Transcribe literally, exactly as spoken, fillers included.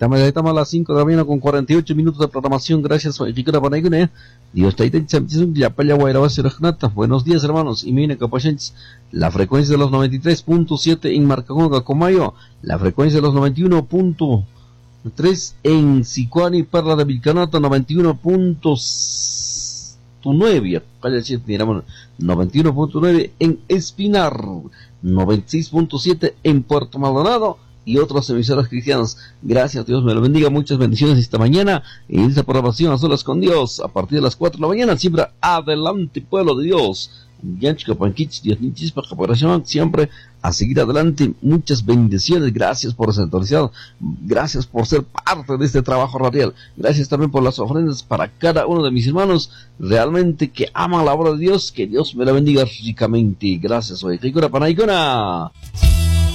estamos, ya estamos a las cinco de la mañana con cuarenta y ocho minutos de programación. Gracias, Dios te buenos días, hermanos. Y miren, capachantes, la frecuencia de los noventa y tres punto siete en Marcagonga, Comayo, la frecuencia de los noventa y uno punto tres en Sicuani, Perla de Vilcanota, noventa y uno punto nueve, noventa y uno punto nueve en Espinar, noventa y seis punto siete en Puerto Maldonado y otras emisoras cristianas. Gracias, Dios me lo bendiga, muchas bendiciones esta mañana en esta programación a solas con Dios, a partir de las cuatro de la mañana, siempre adelante, pueblo de Dios, siempre a seguir adelante. Muchas bendiciones, gracias por sintonizar, gracias por ser parte de este trabajo radial, gracias también por las ofrendas para cada uno de mis hermanos realmente que aman la obra de Dios. Que Dios me la bendiga ricamente. Gracias, hoy Panaicona.